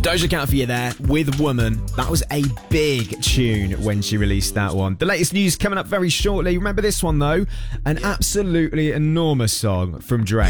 Doja Cat for you there with Woman. That was a big tune when she released that one. The latest news coming up very shortly. Remember this one though? An absolutely enormous song from Drake.